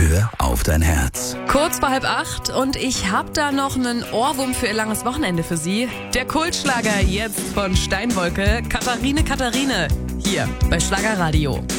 Hör auf dein Herz. Kurz vor 7:30 und ich hab da noch einen Ohrwurm für ihr langes Wochenende für Sie. Der Kultschlager jetzt von Steinwolke, Katharine, hier bei Schlagerradio.